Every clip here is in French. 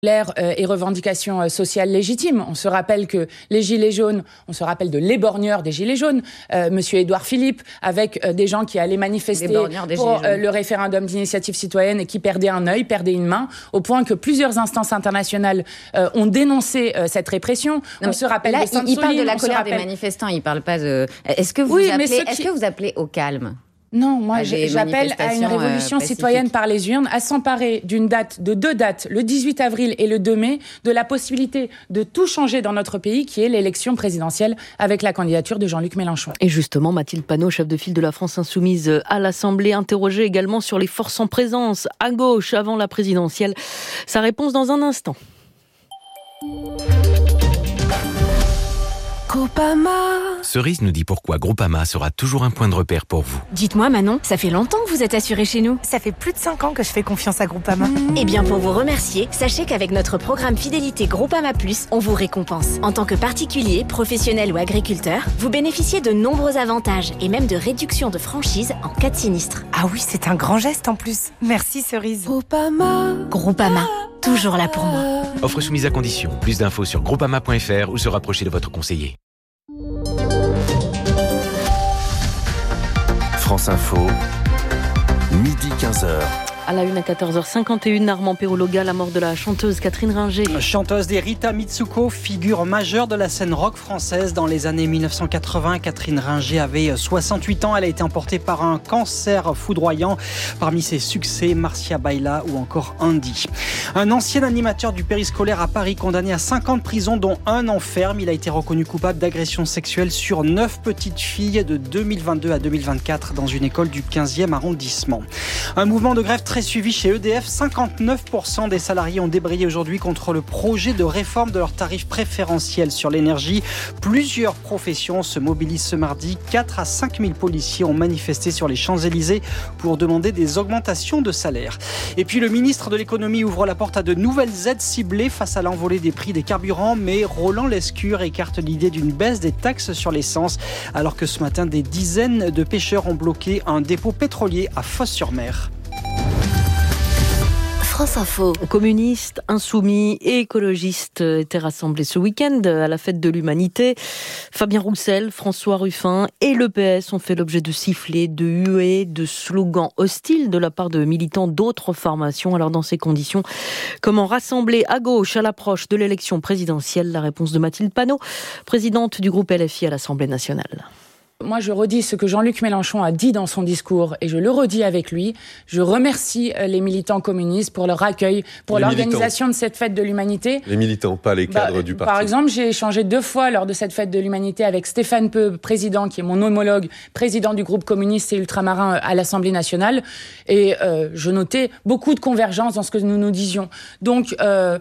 Et revendications sociales légitimes. On se rappelle que les Gilets jaunes, on se rappelle de l'éborgneur des Gilets jaunes, Monsieur Édouard Philippe, avec des gens qui allaient manifester pour le référendum d'initiative citoyenne et qui perdaient un œil, perdaient une main, au point que plusieurs instances internationales ont dénoncé cette répression. On se rappelle là, il parle de la colère des manifestants, il parle pas de... Est-ce que vous appelez au calme ? Non, moi j'appelle à une révolution citoyenne par les urnes, à s'emparer de deux dates, le 18 avril et le 2 mai, de la possibilité de tout changer dans notre pays, qui est l'élection présidentielle avec la candidature de Jean-Luc Mélenchon. Et justement, Mathilde Panot, chef de file de la France Insoumise à l'Assemblée, interrogée également sur les forces en présence à gauche avant la présidentielle. Sa réponse dans un instant. Groupama. Cerise nous dit pourquoi Groupama sera toujours un point de repère pour vous. Dites-moi Manon, ça fait longtemps que vous êtes assurée chez nous. Ça fait plus de 5 ans que je fais confiance à Groupama. Eh bien pour vous remercier, sachez qu'avec notre programme Fidélité Groupama Plus, on vous récompense. En tant que particulier, professionnel ou agriculteur, vous bénéficiez de nombreux avantages et même de réductions de franchise en cas de sinistre. Ah oui, c'est un grand geste en plus. Merci Cerise. Groupama, toujours là pour moi. Offre soumise à condition. Plus d'infos sur groupama.fr ou se rapprocher de votre conseiller. France Info, midi 15h. À la une à 14h51, Armand Perologa, la mort de la chanteuse Catherine Ringer. Chanteuse des Rita Mitsuko, figure majeure de la scène rock française dans les années 1980. Catherine Ringer avait 68 ans. Elle a été emportée par un cancer foudroyant. Parmi ses succès, Marcia Baila ou encore Andy. Un ancien animateur du périscolaire à Paris, condamné à 5 ans de prison, dont 1 an ferme. Il a été reconnu coupable d'agression sexuelle sur 9 petites filles de 2022 à 2024 dans une école du 15e arrondissement. Un mouvement de grève très suivi chez EDF. 59% des salariés ont débrayé aujourd'hui contre le projet de réforme de leurs tarifs préférentiels sur l'énergie. Plusieurs professions se mobilisent ce mardi. 4 à 5 000 policiers ont manifesté sur les Champs-Élysées pour demander des augmentations de salaire. Et puis le ministre de l'économie ouvre la porte à de nouvelles aides ciblées face à l'envolée des prix des carburants, mais Roland Lescure écarte l'idée d'une baisse des taxes sur l'essence, alors que ce matin, des dizaines de pêcheurs ont bloqué un dépôt pétrolier à Fos-sur-Mer. France Info. Communistes, insoumis et écologistes étaient rassemblés ce week-end à la fête de l'humanité. Fabien Roussel, François Ruffin et le PS ont fait l'objet de sifflets, de huées, de slogans hostiles de la part de militants d'autres formations. Alors dans ces conditions, comment rassembler à gauche à l'approche de l'élection présidentielle ? La réponse de Mathilde Panot, présidente du groupe LFI à l'Assemblée nationale. Moi, je redis ce que Jean-Luc Mélenchon a dit dans son discours et je le redis avec lui. Je remercie les militants communistes pour leur accueil, pour l'organisation de cette fête de l'humanité. Les militants, pas les cadres du parti. Par exemple, j'ai échangé 2 fois lors de cette fête de l'humanité avec Stéphane Peu, président, qui est mon homologue, président du groupe communiste et ultramarin à l'Assemblée nationale. Et je notais beaucoup de convergences dans ce que nous nous disions. Donc...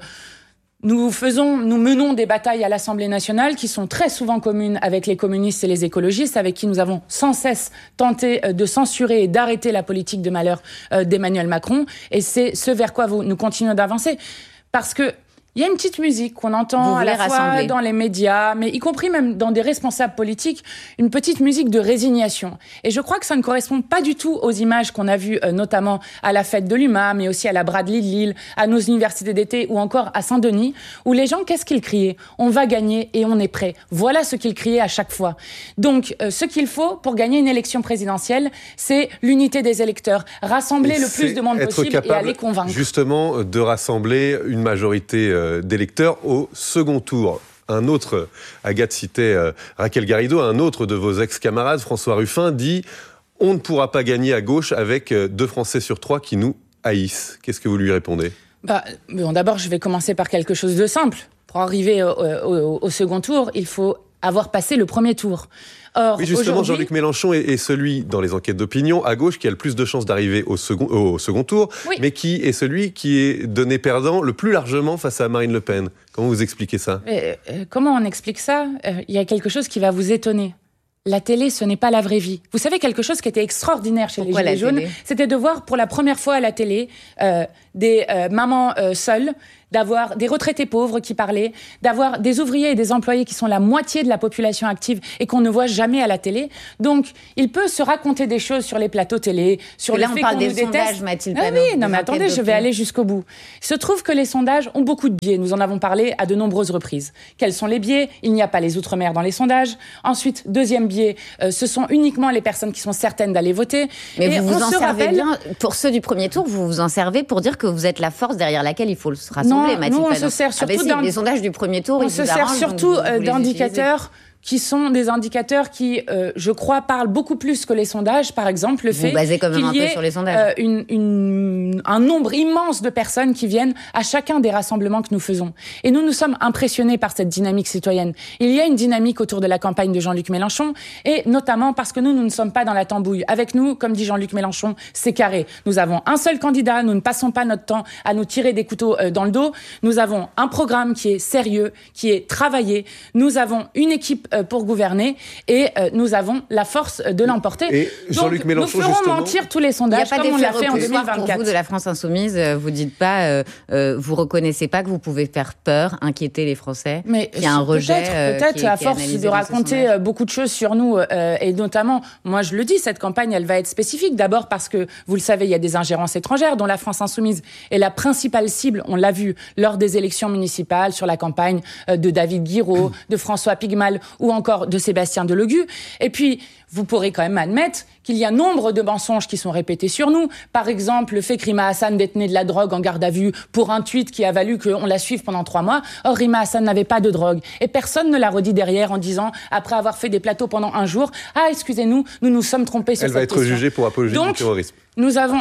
Nous menons des batailles à l'Assemblée nationale qui sont très souvent communes avec les communistes et les écologistes, avec qui nous avons sans cesse tenté de censurer et d'arrêter la politique de malheur d'Emmanuel Macron. Et c'est ce vers quoi nous continuons d'avancer. Parce que il y a une petite musique qu'on entend à la fois dans les médias, mais y compris même dans des responsables politiques, une petite musique de résignation. Et je crois que ça ne correspond pas du tout aux images qu'on a vues, notamment à la fête de l'UMA, mais aussi à la Bradley de Lille, à nos universités d'été ou encore à Saint-Denis, où les gens, qu'est-ce qu'ils criaient ? On va gagner et on est prêt. Voilà ce qu'ils criaient à chaque fois. Donc, ce qu'il faut pour gagner une élection présidentielle, c'est l'unité des électeurs, rassembler le plus de monde possible et aller convaincre. Justement, de rassembler une majorité d'électeurs au second tour. Un autre, Agathe citait Raquel Garrido, un autre de vos ex-camarades, François Ruffin, dit « On ne pourra pas gagner à gauche avec 2 Français sur 3 qui nous haïssent ». Qu'est-ce que vous lui répondez ? D'abord, je vais commencer par quelque chose de simple. Pour arriver au second tour, il faut avoir passé le premier tour. Or, oui, justement, Jean-Luc Mélenchon est celui, dans les enquêtes d'opinion, à gauche, qui a le plus de chances d'arriver au second tour, oui. Mais qui est celui qui est donné perdant le plus largement face à Marine Le Pen. Comment vous expliquez ça ? Comment on explique ça ? Il y a quelque chose qui va vous étonner. La télé, ce n'est pas la vraie vie. Vous savez, quelque chose qui était extraordinaire chez les Gilets jaunes, c'était de voir pour la première fois à la télé des mamans seules, d'avoir des retraités pauvres qui parlaient, d'avoir des ouvriers et des employés qui sont la moitié de la population active et qu'on ne voit jamais à la télé. Donc, il peut se raconter des choses sur les plateaux télé, sur le fait qu'on nous déteste. Sondages, Mathilde Panot, oui, non mais attendez, je vais aller jusqu'au bout. Il se trouve que les sondages ont beaucoup de biais. Nous en avons parlé à de nombreuses reprises. Quels sont les biais ? Il n'y a pas les Outre-mer dans les sondages. Ensuite, deuxième biais, ce sont uniquement les personnes qui sont certaines d'aller voter. Mais vous vous en servez bien, pour ceux du premier tour, vous vous en servez pour dire que vous êtes la force derrière laquelle il faut se rassembler, Mathilde Panot. Non, on se sert surtout les sondages du premier tour, on se sert surtout d'indicateurs qui sont des indicateurs qui, je crois, parlent beaucoup plus que les sondages. Par exemple, le fait qu'il y ait un nombre immense de personnes qui viennent à chacun des rassemblements que nous faisons. Et nous sommes impressionnés par cette dynamique citoyenne. Il y a une dynamique autour de la campagne de Jean-Luc Mélenchon, et notamment parce que nous ne sommes pas dans la tambouille. Avec nous, comme dit Jean-Luc Mélenchon, c'est carré. Nous avons un seul candidat, nous ne passons pas notre temps à nous tirer des couteaux dans le dos. Nous avons un programme qui est sérieux, qui est travaillé. Nous avons une équipe pour gouverner et nous avons la force de l'emporter. Et Jean-Luc Mélenchon, nous ferons mentir tous les sondages comme on l'a fait en 2024. Pour vous de la France Insoumise, vous dites pas, vous reconnaissez pas que vous pouvez faire peur, inquiéter les Français. Mais il y a un rejet. Peut-être à force de raconter beaucoup de choses sur nous et notamment, moi je le dis, cette campagne, elle va être spécifique. D'abord parce que vous le savez, il y a des ingérences étrangères dont la France Insoumise est la principale cible. On l'a vu lors des élections municipales sur la campagne de David Guiraud, de François Pigmal ou encore de Sébastien Delogu. Et puis, vous pourrez quand même admettre qu'il y a nombre de mensonges qui sont répétés sur nous. Par exemple, le fait que Rima Hassan détenait de la drogue en garde à vue pour un tweet qui a valu qu'on la suive pendant 3 mois. Or, Rima Hassan n'avait pas de drogue. Et personne ne l'a redit derrière en disant, après avoir fait des plateaux pendant 1 jour, « Ah, excusez-nous, nous nous sommes trompés sur cette question. » Elle va être jugée pour apologie du terrorisme. Nous avons,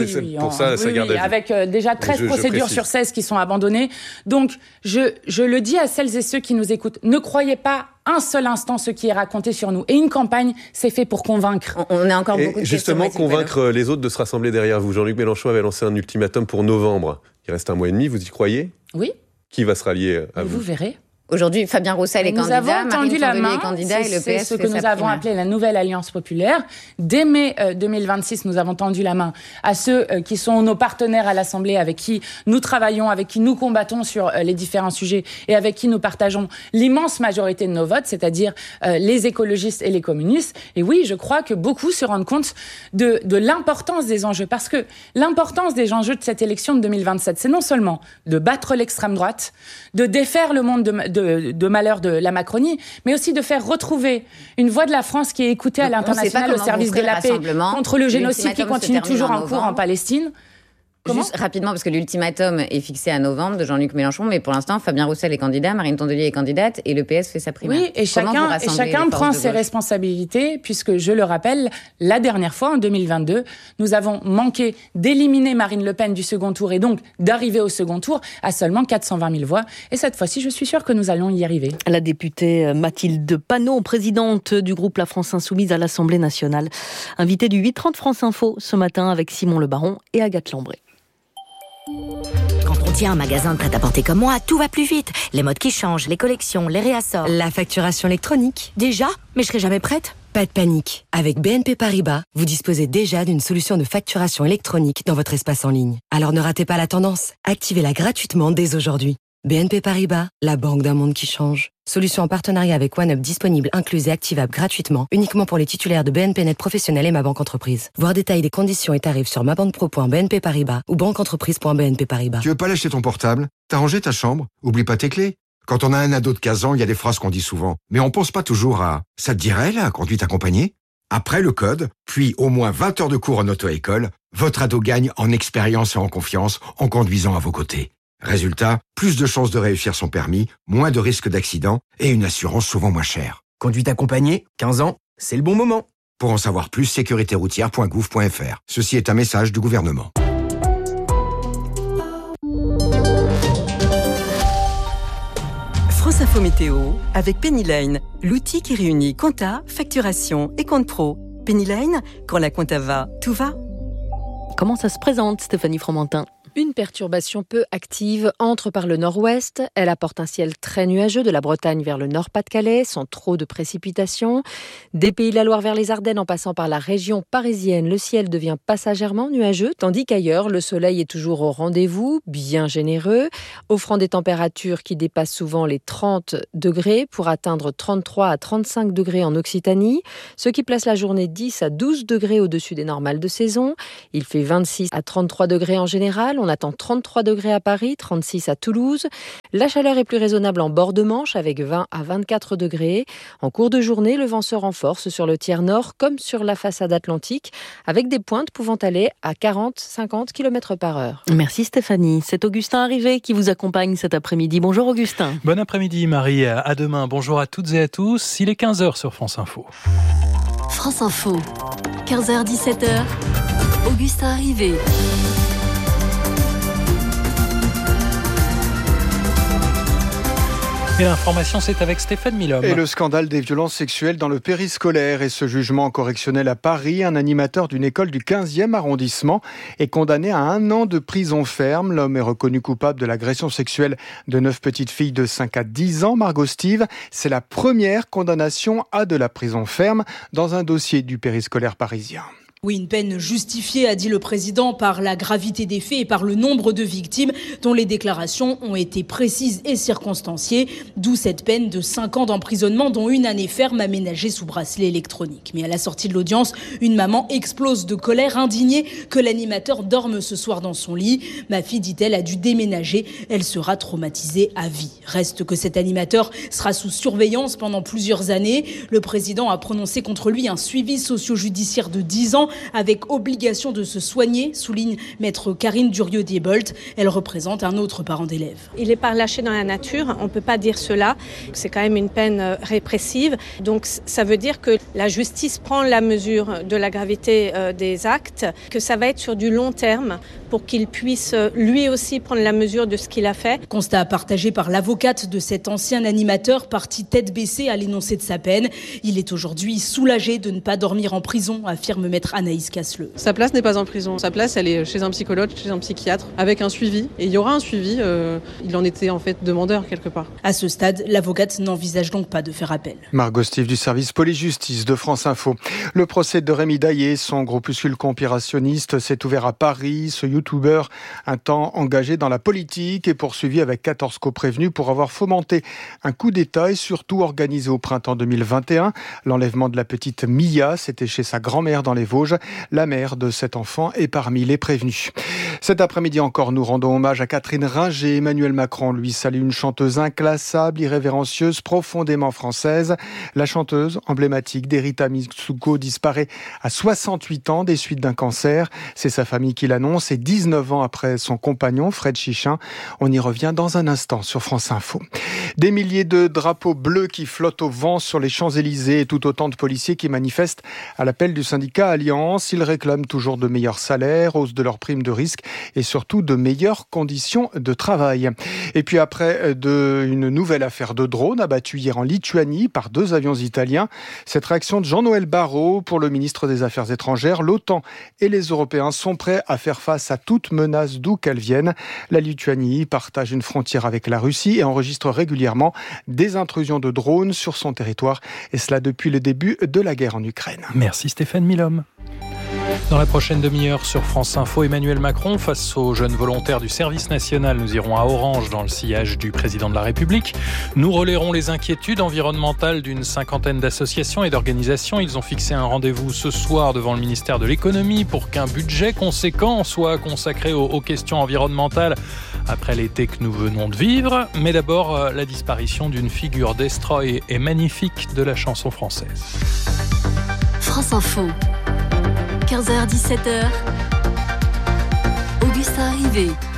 avec déjà 13 procédures sur 16 qui sont abandonnées. Donc, je le dis à celles et ceux qui nous écoutent, ne croyez pas un seul instant ce qui est raconté sur nous. Et une campagne, c'est fait pour convaincre. On a encore beaucoup de questions. Justement, convaincre les autres de se rassembler derrière vous. Jean-Luc Mélenchon avait lancé un ultimatum pour novembre. Il reste 1 mois et demi, vous y croyez ? Oui. Qui va se rallier à vous ? Vous verrez. Aujourd'hui, Fabien Roussel est candidat, Marine Tondelier est candidat et le PS c'est ce que nous avons appelé la nouvelle Alliance populaire. Dès mai 2026, nous avons tendu la main à ceux qui sont nos partenaires à l'Assemblée, avec qui nous travaillons, avec qui nous combattons sur les différents sujets et avec qui nous partageons l'immense majorité de nos votes, c'est-à-dire les écologistes et les communistes. Et oui, je crois que beaucoup se rendent compte de l'importance des enjeux, parce que l'importance des enjeux de cette élection de 2027, c'est non seulement de battre l'extrême droite, de défaire le monde de malheur de la Macronie, mais aussi de faire retrouver une voix de la France qui est écoutée à l'international au service de la paix contre le génocide qui continue toujours en cours en Palestine. Juste rapidement, parce que l'ultimatum est fixé à novembre de Jean-Luc Mélenchon, mais pour l'instant, Fabien Roussel est candidat, Marine Tondelier est candidate et le PS fait sa primaire. Oui, et chacun prend ses responsabilités, puisque, je le rappelle, la dernière fois, en 2022, nous avons manqué d'éliminer Marine Le Pen du second tour et donc d'arriver au second tour à seulement 420 000 voix. Et cette fois-ci, je suis sûre que nous allons y arriver. La députée Mathilde Panot, présidente du groupe La France Insoumise à l'Assemblée nationale, invitée du 8h30 France Info ce matin avec Simon Le Baron et Agathe Lambré. Quand on tient un magasin de prêt-à-porter comme moi, tout va plus vite. Les modes qui changent, les collections, les réassorts. La facturation électronique. Déjà ? Mais je serai jamais prête. Pas de panique. Avec BNP Paribas, vous disposez déjà d'une solution de facturation électronique dans votre espace en ligne. Alors ne ratez pas la tendance. Activez-la gratuitement dès aujourd'hui. BNP Paribas, la banque d'un monde qui change. Solution en partenariat avec OneUp disponible, incluse et activable gratuitement, uniquement pour les titulaires de BNP Net Professionnel et Ma Banque Entreprise. Voir détail des conditions et tarifs sur mabanquepro.bnp Paribas ou banqueentreprise.bnp Paribas. Tu veux pas lâcher ton portable ? T'as rangé ta chambre ? Oublie pas tes clés. Quand on a un ado de 15 ans, il y a des phrases qu'on dit souvent. Mais on pense pas toujours à « ça te dirait, la conduite accompagnée ?» Après le code, puis au moins 20 heures de cours en auto-école, votre ado gagne en expérience et en confiance en conduisant à vos côtés. Résultat, plus de chances de réussir son permis, moins de risques d'accident et une assurance souvent moins chère. Conduite accompagnée, 15 ans, c'est le bon moment. Pour en savoir plus, sécuritéroutière.gouv.fr. Ceci est un message du gouvernement. France Info Météo avec Penny Lane, l'outil qui réunit compta, facturation et compte pro. Penny Lane, quand la compta va, tout va. Comment ça se présente, Stéphanie Fromentin ? Une perturbation peu active entre par le nord-ouest. Elle apporte un ciel très nuageux de la Bretagne vers le Nord-Pas-de-Calais, sans trop de précipitations. Des Pays de la Loire vers les Ardennes en passant par la région parisienne, le ciel devient passagèrement nuageux, tandis qu'ailleurs, le soleil est toujours au rendez-vous, bien généreux, offrant des températures qui dépassent souvent les 30 degrés pour atteindre 33 à 35 degrés en Occitanie, ce qui place la journée 10 à 12 degrés au-dessus des normales de saison. Il fait 26 à 33 degrés en général. On attend 33 degrés à Paris, 36 à Toulouse. La chaleur est plus raisonnable en bord de Manche avec 20 à 24 degrés. En cours de journée, le vent se renforce sur le tiers nord comme sur la façade atlantique avec des pointes pouvant aller à 40-50 km/h. Merci Stéphanie. C'est Augustin Arrivé qui vous accompagne cet après-midi. Bonjour Augustin. Bon après-midi Marie, à demain. Bonjour à toutes et à tous. Il est 15h sur France Info. France Info, 15h-17h, Augustin Arrivé. Et l'information, c'est avec Stéphane Milhomme. Et le scandale des violences sexuelles dans le périscolaire et ce jugement correctionnel à Paris, un animateur d'une école du 15e arrondissement est condamné à 1 an de prison ferme. L'homme est reconnu coupable de l'agression sexuelle de 9 petites filles de 5 à 10 ans. Margot Steve, c'est la première condamnation à de la prison ferme dans un dossier du périscolaire parisien. Oui, une peine justifiée, a dit le président, par la gravité des faits et par le nombre de victimes dont les déclarations ont été précises et circonstanciées. D'où cette peine de 5 ans d'emprisonnement, dont 1 année ferme aménagée sous bracelet électronique. Mais à la sortie de l'audience, une maman explose de colère, indignée que l'animateur dorme ce soir dans son lit. Ma fille, dit-elle, a dû déménager. Elle sera traumatisée à vie. Reste que cet animateur sera sous surveillance pendant plusieurs années. Le président a prononcé contre lui un suivi socio-judiciaire de 10 ans avec obligation de se soigner, souligne maître Karine Durieux-Diebold. Elle représente un autre parent d'élève. Il n'est pas relâché dans la nature, on ne peut pas dire cela. C'est quand même une peine répressive. Donc ça veut dire que la justice prend la mesure de la gravité des actes, que ça va être sur du long terme pour qu'il puisse lui aussi prendre la mesure de ce qu'il a fait. Constat partagé par l'avocate de cet ancien animateur, parti tête baissée à l'énoncé de sa peine. Il est aujourd'hui soulagé de ne pas dormir en prison, affirme maître Anaïs Casseleux. Sa place n'est pas en prison. Sa place, elle est chez un psychologue, chez un psychiatre, avec un suivi. Et il y aura un suivi. Il en était en fait demandeur quelque part. À ce stade, l'avocate n'envisage donc pas de faire appel. Margot Steve du service police-justice de France Info. Le procès de Rémi Daillé, son groupuscule conspirationniste, s'est ouvert à Paris. Ce youtubeur, un temps engagé dans la politique, est poursuivi avec 14 co-prévenus pour avoir fomenté un coup d'État et surtout organisé au printemps 2021. L'enlèvement de la petite Mia, c'était chez sa grand-mère dans les Vosges. La mère de cet enfant est parmi les prévenus. Cet après-midi encore, nous rendons hommage à Catherine Ringer. Emmanuel Macron lui salue une chanteuse inclassable, irrévérencieuse, profondément française. La chanteuse emblématique d'Erita Mitsuko disparaît à 68 ans des suites d'un cancer. C'est sa famille qui l'annonce et 19 ans après son compagnon, Fred Chichin. On y revient dans un instant sur France Info. Des milliers de drapeaux bleus qui flottent au vent sur les Champs-Élysées et tout autant de policiers qui manifestent à l'appel du syndicat Alliance. Ils réclament toujours de meilleurs salaires, hausse de leurs primes de risque et surtout de meilleures conditions de travail. Et puis après une nouvelle affaire de drone abattue hier en Lituanie par 2 avions italiens, cette réaction de Jean-Noël Barrot pour le ministre des Affaires étrangères, l'OTAN et les Européens sont prêts à faire face à toute menace d'où qu'elle vienne. La Lituanie partage une frontière avec la Russie et enregistre régulièrement des intrusions de drones sur son territoire, et cela depuis le début de la guerre en Ukraine. Merci Stéphane Milhomme. Dans la prochaine demi-heure sur France Info, Emmanuel Macron face aux jeunes volontaires du service national. Nous irons à Orange dans le sillage du président de la République. Nous relayerons les inquiétudes environnementales d'une 50aine d'associations et d'organisations. Ils ont fixé un rendez-vous ce soir devant le ministère de l'économie pour qu'un budget conséquent soit consacré aux questions environnementales après l'été que nous venons de vivre. Mais d'abord, la disparition d'une figure destroy et magnifique de la chanson française. France Info. 15h-17h, Augustin Arrivé.